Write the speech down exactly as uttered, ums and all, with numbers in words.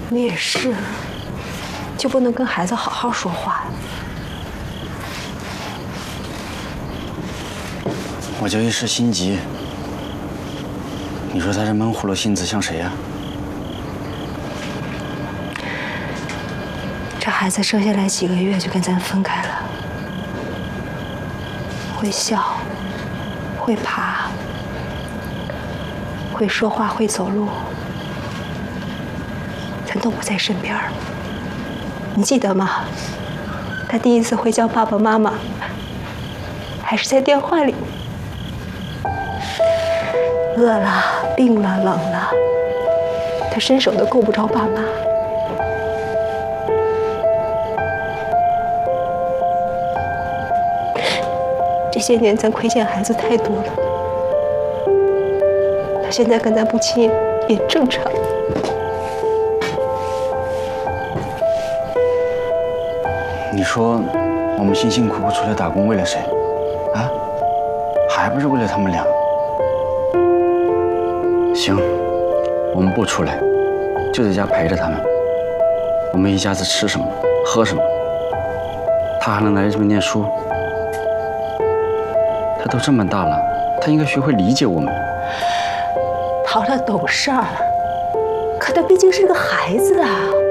你也是，就不能跟孩子好好说话？ 我就一时心急。你说他这闷葫芦性子像谁呀？ 这孩子生下来几个月就跟咱分开了，会笑，会爬，会说话，会走路，咱都不在身边儿。你记得吗？他第一次会叫爸爸妈妈，还是在电话里。饿了、病了、冷了，他伸手都够不着爸妈。这些年咱亏欠孩子太多了，他现在跟咱不亲也正常。 你说我们辛辛苦苦出来打工为了谁？啊，还不是为了他们俩？行，我们不出来，就在家陪着他们。我们一家子吃什么，喝什么，他还能来这边念书。他都这么大了，他应该学会理解我们。 陶乐懂事儿，可他毕竟是个孩子啊。